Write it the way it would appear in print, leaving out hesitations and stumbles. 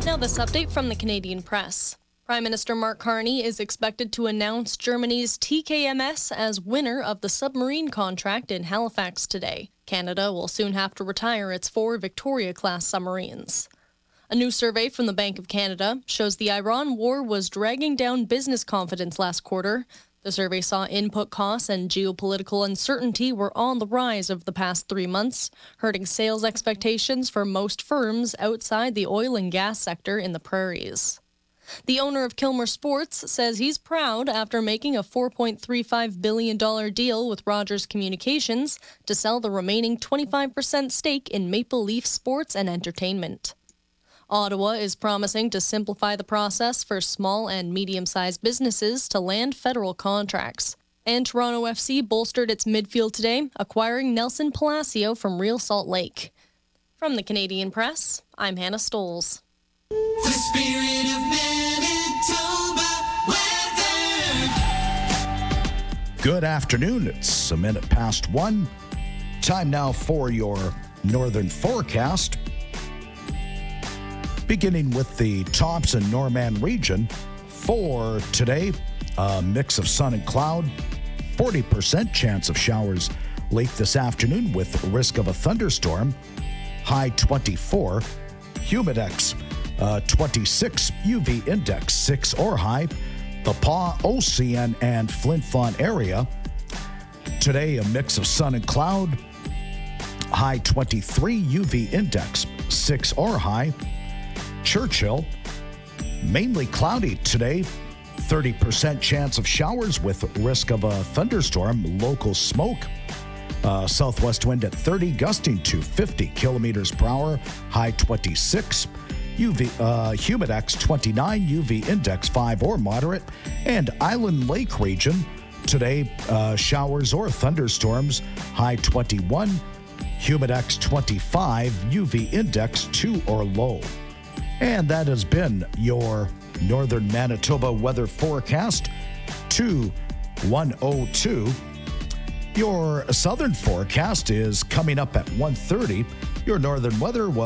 Now this update from the Canadian Press. Prime Minister Mark Carney is expected to announce Germany's TKMS as winner of the submarine contract in Halifax today. Canada will soon have to retire its 4 Victoria-class submarines. A new survey from the Bank of Canada shows the Iran war was dragging down business confidence last quarter. The survey saw input costs and geopolitical uncertainty were on the rise over the past 3 months, hurting sales expectations for most firms outside the oil and gas sector in the prairies. The owner of Kilmer Sports says he's proud after making a $4.35 billion deal with Rogers Communications to sell the remaining 25% stake in Maple Leaf Sports and Entertainment. Ottawa is promising to simplify the process for small and medium-sized businesses to land federal contracts. And Toronto FC bolstered its midfield today, acquiring Nelson Palacio from Real Salt Lake. From the Canadian Press, I'm Hannah Stoles. The spirit of Manitoba weather. Good afternoon. It's a minute past 1. Time now for your northern forecast. Beginning with the Thompson Norman region. For today, a mix of sun and cloud. 40% chance of showers late this afternoon with risk of a thunderstorm. High 24. Humidex 26, UV index 6 or high. The Paw, OCN, and Flin Flon area. Today, a mix of sun and cloud. High 23, UV index 6 or high. Churchill, mainly cloudy today. 30% chance of showers with risk of a thunderstorm. Local smoke. Southwest wind at 30, gusting to 50 kilometers per hour. High 26. Humidex 29, UV index 5 or moderate. And Island Lake region, today showers or thunderstorms, high 21, Humidex 25, UV index 2 or low. And that has been your Northern Manitoba weather forecast 2102. Your southern forecast is coming up at 1:30. Your northern weather was